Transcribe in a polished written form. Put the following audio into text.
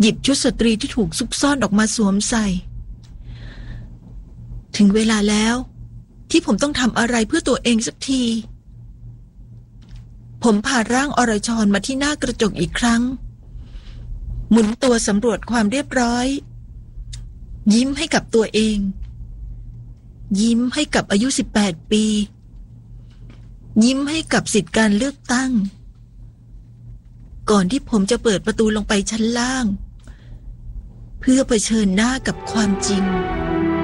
หยิบชุดสตรีที่ถูกซุกซ่อนออกมาสวมใส่ถึงเวลาแล้วที่ผมต้องทำอะไรเพื่อตัวเองสักทีผมพาร่างอรชรมาที่หน้ากระจกอีกครั้งหมุนตัวสำรวจความเรียบร้อยยิ้มให้กับตัวเองยิ้มให้กับอายุ18 ปียิ้มให้กับสิทธิการเลือกตั้งก่อนที่ผมจะเปิดประตูลงไปชั้นล่างเพื่อเผชิญหน้ากับความจริง